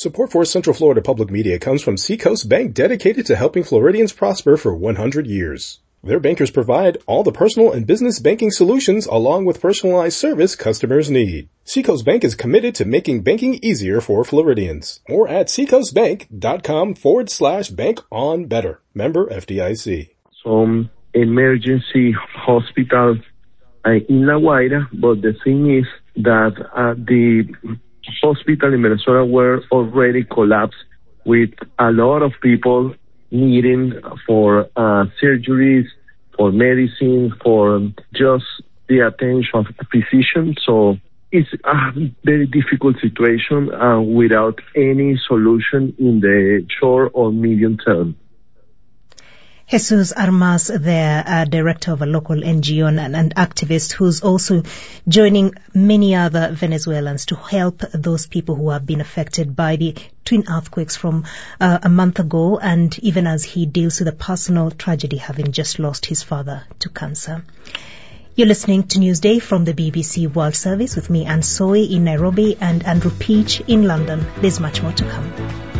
Support for Central Florida Public Media comes from Seacoast Bank, dedicated to helping Floridians prosper for 100 years. Their bankers provide all the personal and business banking solutions along with personalized service customers need. Seacoast Bank is committed to making banking easier for Floridians. More at seacoastbank.com/bank on better. Member FDIC. Some emergency hospital in La Guaira, but the thing is that the hospital in Venezuela were already collapsed with a lot of people needing for surgeries, for medicine, for just the attention of a physician. So it's a very difficult situation without any solution in the short or medium term. Jesus Armas, the director of a local NGO and activist who's also joining many other Venezuelans to help those people who have been affected by the twin earthquakes from a month ago, and even as he deals with a personal tragedy, having just lost his father to cancer. You're listening to Newsday from the BBC World Service with me, Anne Soy in Nairobi and Andrew Peach in London. There's much more to come.